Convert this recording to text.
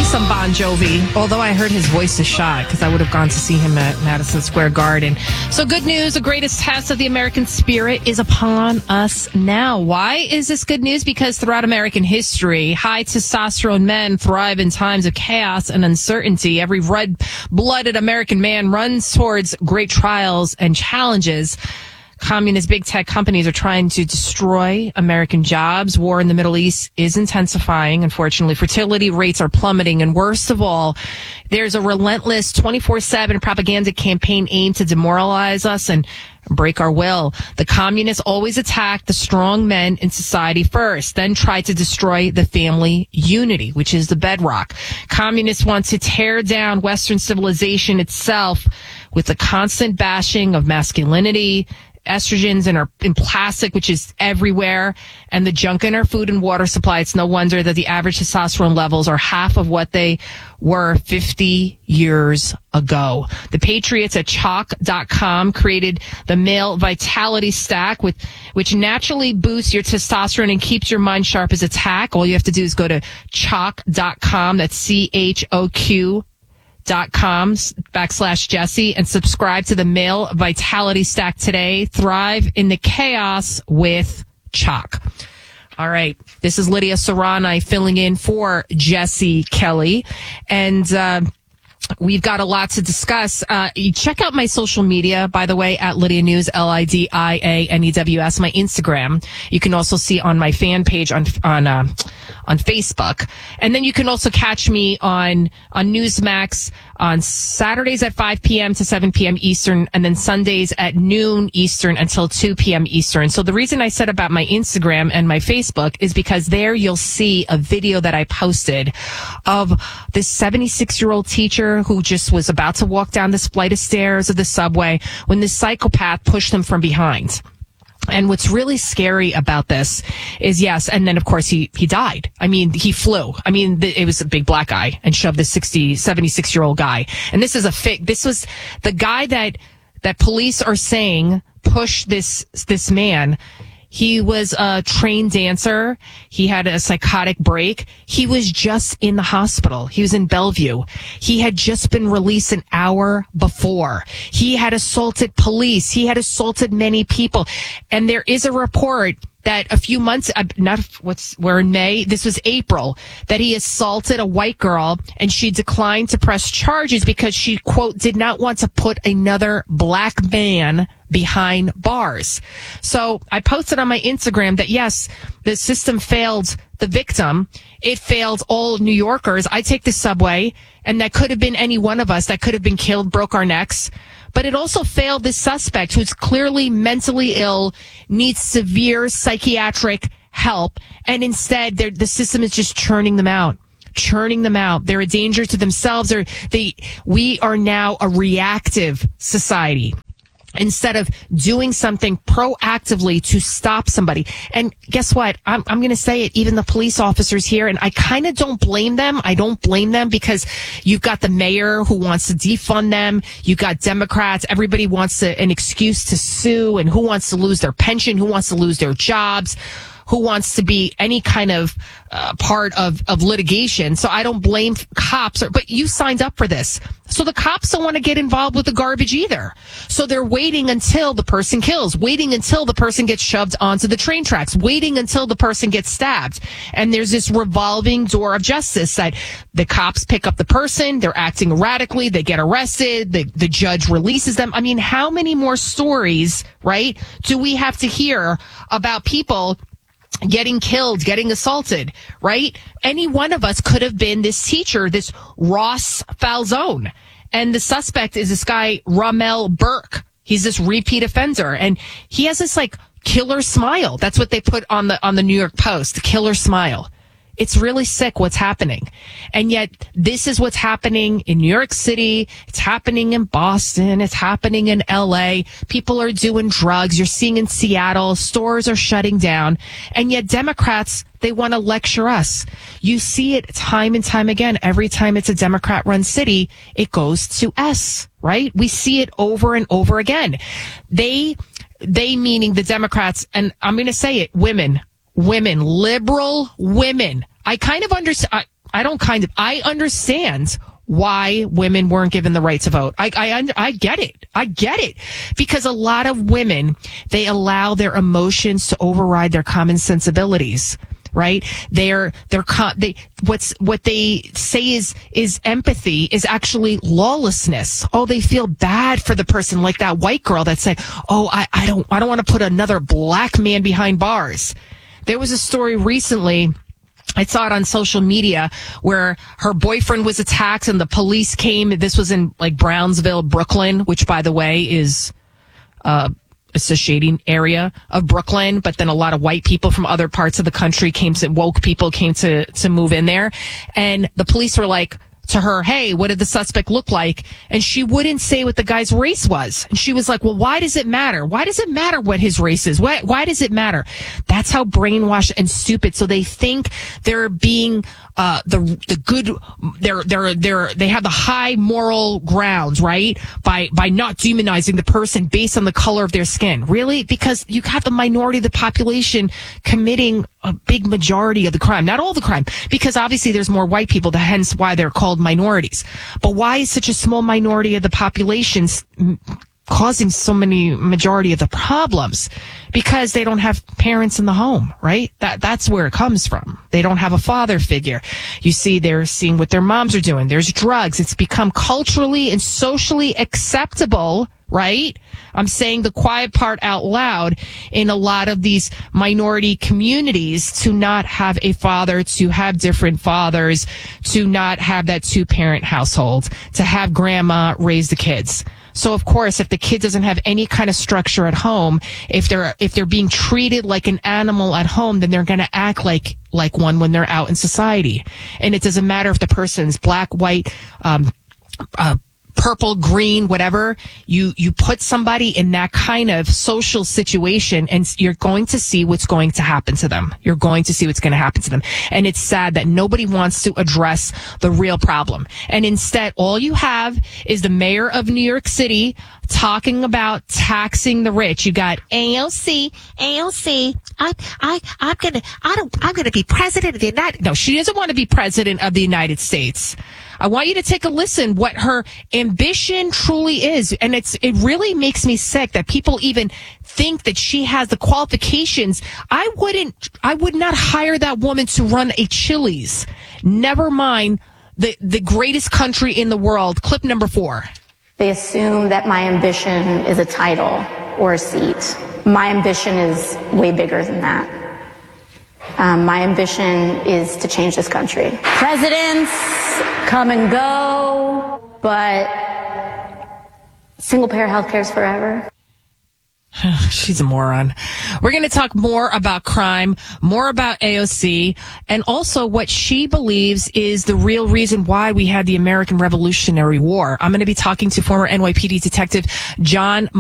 some Bon Jovi, although I heard his voice is shot because I would have gone to see him at Madison Square Garden. So good news, the greatest test of the American spirit is upon us now. Why is this good news? Because throughout American history, high testosterone men thrive in times of chaos and uncertainty. Every red-blooded American man runs towards great trials and challenges. Communist big tech companies are trying to destroy American jobs. War in the Middle East is intensifying. Unfortunately, fertility rates are plummeting. And worst of all, there's a relentless 24/7 propaganda campaign aimed to demoralize us and break our will. The communists always attack the strong men in society first, then try to destroy the family unity, which is the bedrock. Communists want to tear down Western civilization itself with the constant bashing of masculinity, estrogens in plastic, which is everywhere, and the junk in our food and water supply. It's no wonder that the average testosterone levels are half of what they were 50 years ago. The patriots at Chalk.com created the Male Vitality Stack, which naturally boosts your testosterone and keeps your mind sharp as a tack. All you have to do is go to Chalk.com. That's CHOQ.com/Jesse and subscribe to the Male Vitality Stack today. Thrive in the chaos with Chalk. All right. This is Lydia Serrani filling in for Jesse Kelly. And, we've got a lot to discuss. You check out my social media, by the way, at Lydia News, LIDIANEWS, my Instagram. You can also see on my fan page on Facebook. And then you can also catch me on Newsmax on Saturdays at 5 p.m. to 7 p.m. Eastern, and then Sundays at noon Eastern until 2 p.m. Eastern. So the reason I said about my Instagram and my Facebook is because there you'll see a video that I posted of this 76-year-old teacher who just was about to walk down this flight of stairs of the subway when this psychopath pushed him from behind. And what's really scary about this is, yes, and then, of course, he died. I mean, he flew. I mean, it was a big black guy and shoved this 76-year-old guy. And this is this was the guy that police are saying pushed this man. He was a trained dancer. He had a psychotic break. He was just in the hospital. He was in Bellevue. He had just been released an hour before. He had assaulted police. He had assaulted many people. And there is a report that a few months, we're in May, this was April, that he assaulted a white girl and she declined to press charges because she, quote, did not want to put another black man behind bars. So I posted on my Instagram that, yes, the system failed the victim. It failed all New Yorkers. I take the subway, and that could have been any one of us that could have been killed, broke our necks. But it also failed this suspect who's clearly mentally ill, needs severe psychiatric help, and instead the system is just churning them out. They're a danger to themselves. We are now a reactive society instead of doing something proactively to stop somebody. And guess what? I'm going to say it, even the police officers here, and I kind of don't blame them. I don't blame them because you've got the mayor who wants to defund them. You've got Democrats. Everybody wants an excuse to sue, and who wants to lose their pension, who wants to lose their jobs, who wants to be any kind of part of litigation. So I don't blame cops, but you signed up for this. So the cops don't want to get involved with the garbage either. So they're waiting until the person kills, waiting until the person gets shoved onto the train tracks, waiting until the person gets stabbed. And there's this revolving door of justice that the cops pick up the person, they're acting erratically, they get arrested, the judge releases them. I mean, how many more stories, right, do we have to hear about people getting killed, getting assaulted, right? Any one of us could have been this teacher, this Ross Falzone. And the suspect is this guy, Ramel Burke. He's this repeat offender. And he has this like killer smile. That's what they put on the New York Post, the killer smile. It's really sick what's happening. And yet this is what's happening in New York City. It's happening in Boston. It's happening in LA. People are doing drugs. You're seeing in Seattle, stores are shutting down. And yet Democrats, they want to lecture us. You see it time and time again. Every time it's a Democrat-run city, it goes to S, right? We see it over and over again. They meaning the Democrats, and I'm going to say it, women, liberal women. I kind of understand. I understand why women weren't given the right to vote. I get it. I get it. Because a lot of women, they allow their emotions to override their common sensibilities. Right? What they say is empathy is actually lawlessness. Oh, they feel bad for the person, like that white girl that said, oh, I don't want to put another black man behind bars. There was a story recently, I saw it on social media, where her boyfriend was attacked and the police came. This was in like Brownsville, Brooklyn, which by the way is, it's a shady area of Brooklyn, but then a lot of white people from other parts of the country woke people came to move in there. And the police were like to her, hey, what did the suspect look like? And she wouldn't say what the guy's race was. And she was like, well, why does it matter? Why does it matter what his race is? Why does it matter? That's how brainwashed and stupid. So they think they're being, the good, they have the high moral grounds, right? By not demonizing the person based on the color of their skin. Really? Because you have the minority of the population committing a big majority of the crime. Not all the crime, because obviously there's more white people, hence why they're called minorities. But why is such a small minority of the population causing so many majority of the problems? Because they don't have parents in the home, right? That's where it comes from. They don't have a father figure. You see, they're seeing what their moms are doing. There's drugs. It's become culturally and socially acceptable, right? I'm saying the quiet part out loud in a lot of these minority communities to not have a father, to have different fathers, to not have that two-parent household, to have grandma raise the kids. So of course, if the kid doesn't have any kind of structure at home, if they're being treated like an animal at home, then they're going to act like one when they're out in society. And it doesn't matter if the person's black, white, purple, green, whatever, you put somebody in that kind of social situation and you're going to see what's going to happen to them. You're going to see what's going to happen to them. And it's sad that nobody wants to address the real problem. And instead, all you have is the mayor of New York City talking about taxing the rich. You got AOC, I'm gonna be president of the United. No, she doesn't want to be president of the United States. I want you to take a listen what her ambition truly is. And it really makes me sick that people even think that she has the qualifications. I would not hire that woman to run a Chili's. Never mind the greatest country in the world. Clip number 4. They assume that my ambition is a title or a seat. My ambition is way bigger than that. My ambition is to change this country. Presidents come and go, but single payer health care is forever. She's a moron. We're going to talk more about crime, more about AOC, and also what she believes is the real reason why we had the American Revolutionary War. I'm going to be talking to former NYPD detective John